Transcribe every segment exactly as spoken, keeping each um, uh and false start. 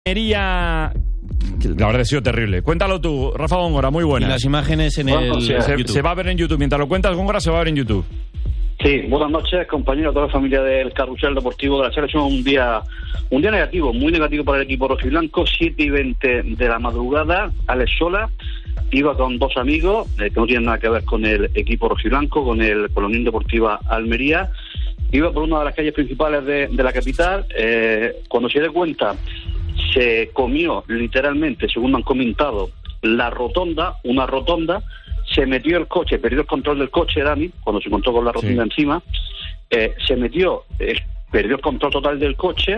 La verdad ha sido terrible. Cuéntalo tú, Rafa Góngora, muy buenas. Y las imágenes en bueno, el se, YouTube. Se va a ver en YouTube. Mientras lo cuentas, Góngora, se va a ver en YouTube. Sí, buenas noches, compañeros, toda la familia del Carrusel Deportivo de la Selección. Un día un día negativo, muy negativo para el equipo rojiblanco. siete y veinte de la madrugada, Alex Sola iba con dos amigos, eh, que no tienen nada que ver con el equipo rojiblanco, con el con la Unión Deportiva Almería. Iba por una de las calles principales de, de la capital. Eh, cuando se dio cuenta, se comió literalmente, según me han comentado, la rotonda, una rotonda. Se metió el coche, perdió el control del coche, Dani, cuando se encontró con la rotonda sí. encima. Eh, se metió, eh, perdió el control total del coche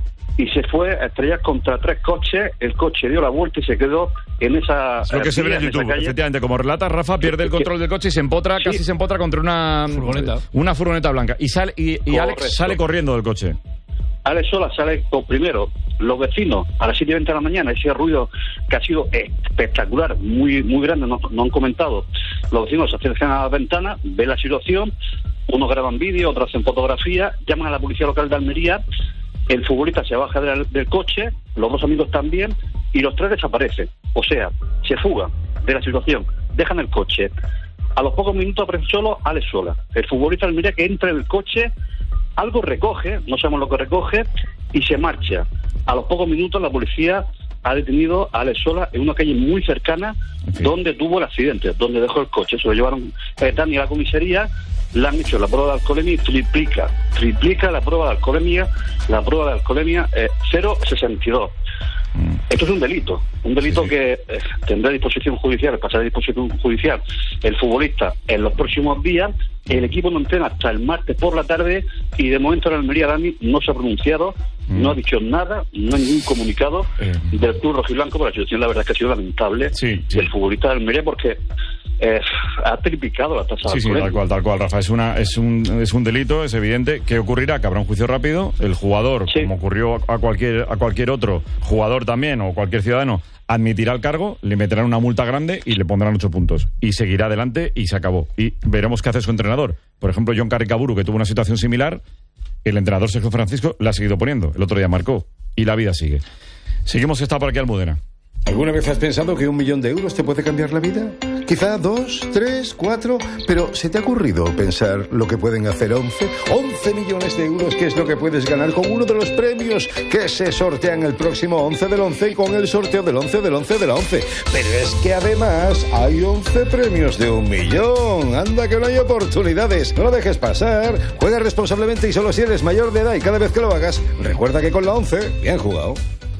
y se fue a estrellar contra tres coches. El coche dio la vuelta y se quedó en esa. Es lo que se ve en YouTube, efectivamente. Como relata Rafa, pierde el control del coche y se empotra, sí. casi se empotra contra una furgoneta, una furgoneta blanca. Y sale y, y Alex sale corriendo del coche. Alex Sola sale con, primero, los vecinos a las siete y veinte de la mañana, ese ruido que ha sido espectacular, muy muy grande, no, no han comentado. Los vecinos se acercan a la ventana, ven la situación, unos graban vídeo, otros hacen fotografía, llaman a la policía local de Almería, el futbolista se baja del, del coche, los dos amigos también, y los tres desaparecen. O sea, se fugan de la situación, dejan el coche. A los pocos minutos aparece solo Alex Sola, el futbolista de Almería, que entra en el coche. Algo recoge, no sabemos lo que recoge, y se marcha. A los pocos minutos la policía ha detenido a Alex Sola en una calle muy cercana, sí. donde tuvo el accidente, donde dejó el coche. Se lo llevaron eh, Dani a la comisaría, le han hecho la prueba de alcoholemia y triplica, triplica la prueba de alcoholemia, la prueba de alcoholemia eh, cero coma sesenta y dos. Mm. Esto es un delito, un delito sí, sí. que eh, tendrá disposición judicial, pasará a disposición judicial el futbolista en los próximos días. El equipo no entrena hasta el martes por la tarde y de momento en Almería, Dani, no se ha pronunciado, mm. no ha dicho nada, no hay ningún comunicado eh. del club rojiblanco, pero la situación la verdad es que ha sido lamentable sí, sí. del futbolista de Almería porque eh, ha triplicado la tasa de Sí, sí, tal cual, tal cual, Rafa. Es una es un es un delito, es evidente. ¿Qué ocurrirá? Que habrá un juicio rápido. El jugador, sí. como ocurrió a cualquier a cualquier otro jugador también o cualquier ciudadano, admitirá el cargo, le meterán una multa grande y le pondrán ocho puntos. Y seguirá adelante y se acabó. Y veremos qué hace su entrenador. Por ejemplo, John Carricaburu, que tuvo una situación similar, el entrenador Sergio Francisco la ha seguido poniendo. El otro día marcó. Y la vida sigue. Seguimos, está por aquí Almudena. ¿Alguna vez has pensado que un millón de euros te puede cambiar la vida? Quizá dos, tres, cuatro, pero ¿se te ha ocurrido pensar lo que pueden hacer once? once millones de euros, que es lo que puedes ganar con uno de los premios que se sortean el próximo once del once y con el sorteo del once del once de la once. Pero es que además hay once premios de un millón. Anda que no hay oportunidades. No lo dejes pasar. Juega responsablemente y solo si eres mayor de edad, y cada vez que lo hagas, recuerda que con la once, bien jugado.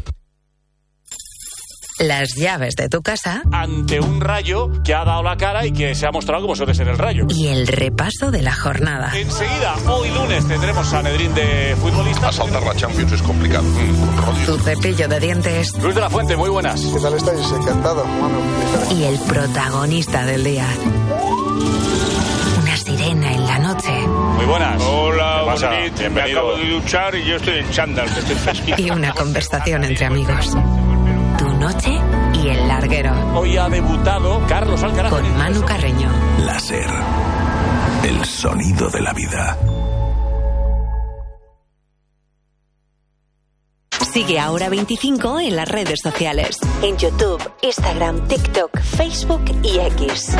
Las llaves de tu casa ante un Rayo que ha dado la cara y que se ha mostrado como suele ser el Rayo. Y el repaso de la jornada. Enseguida, hoy lunes, tendremos Sanedrín de futbolistas. Asaltar la Champions es complicado. Mm, tu cepillo de dientes. Luis de la Fuente, muy buenas. ¿Qué tal estáis? Encantado. Bueno, y el protagonista del día. Una sirena en la noche. Muy buenas. Hola, bonito. Me acabo de duchar y yo estoy en chándal, que estoy fresquito. Y una conversación entre amigos. Tu noche y el larguero. Hoy ha debutado Carlos Alcaraz con Manu Carreño. Láser, el sonido de la vida. Sigue Ahora veinticinco en las redes sociales. En YouTube, Instagram, TikTok, Facebook y X.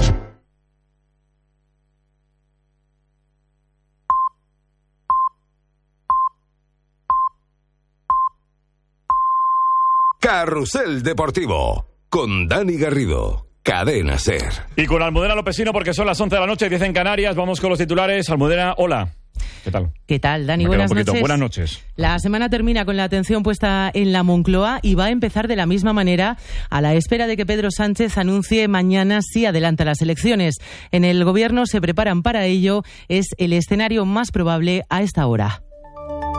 Carrusel Deportivo, con Dani Garrido, Cadena SER. Y con Almudena Lopesino, porque son las once de la noche, diez en Canarias. Vamos con los titulares. Almudena, hola. ¿Qué tal? ¿Qué tal, Dani? Me Buenas noches. Buenas noches. La semana termina con la atención puesta en la Moncloa y va a empezar de la misma manera a la espera de que Pedro Sánchez anuncie mañana si adelanta las elecciones. En el Gobierno se preparan para ello. Es el escenario más probable a esta hora.